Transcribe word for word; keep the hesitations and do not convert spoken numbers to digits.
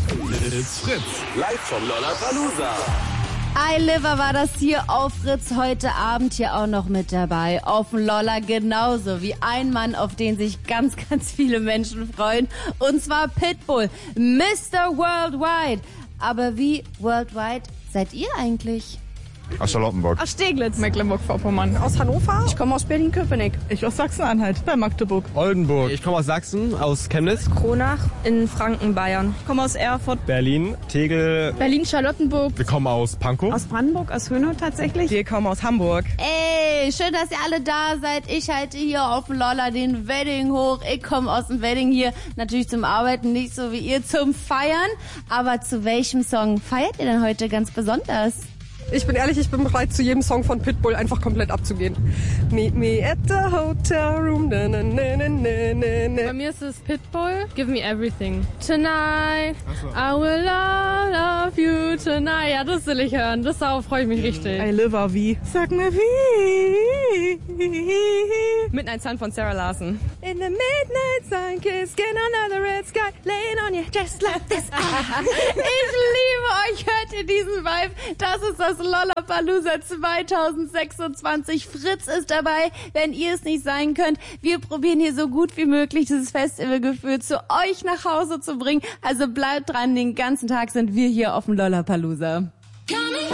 It's Fritz, live vom Lollapalooza. iLiver war das hier auf Fritz, heute Abend hier auch noch mit dabei. Auf dem Lolla genauso wie ein Mann, auf den sich ganz, ganz viele Menschen freuen. Und zwar Pitbull, Mister Worldwide. Aber wie worldwide seid ihr eigentlich? Aus Charlottenburg. Aus Steglitz. Mecklenburg-Vorpommern. Aus Hannover. Ich komme aus Berlin-Köpenick. Ich aus Sachsen-Anhalt, bei Magdeburg. Oldenburg. Ich komme aus Sachsen, aus Chemnitz. Kronach in Franken, Bayern. Ich komme aus Erfurt. Berlin, Tegel. Berlin-Charlottenburg. Wir kommen aus Pankow. Aus Brandenburg, aus Hönow tatsächlich. Wir kommen aus Hamburg. Ey, schön, dass ihr alle da seid. Ich halte hier auf dem Lolla den Wedding hoch. Ich komme aus dem Wedding hier natürlich zum Arbeiten, nicht so wie ihr zum Feiern. Aber zu welchem Song feiert ihr denn heute ganz besonders? Ich bin ehrlich, ich bin bereit, zu jedem Song von Pitbull einfach komplett abzugehen. Meet me at the hotel room. Na, na, na, na, na, na. Bei mir ist es Pitbull, Give Me Everything. Tonight, I will love you tonight. Ja, das will ich hören. Das darauf freue ich mich richtig. iLiver wie? Sag mir wie. Midnight Sun von Sarah Larson. In the midnight sun, kiss skin under the red sky, laying on you just like this. Ich liebe euch. Hört ihr diesen Vibe? Das ist das Lollapalooza zwanzig sechsundzwanzig. Fritz ist dabei, wenn ihr es nicht sein könnt. Wir probieren hier so gut wie möglich dieses Festivalgefühl zu euch nach Hause zu bringen. Also bleibt dran, den ganzen Tag sind wir hier auf dem Lollapalooza.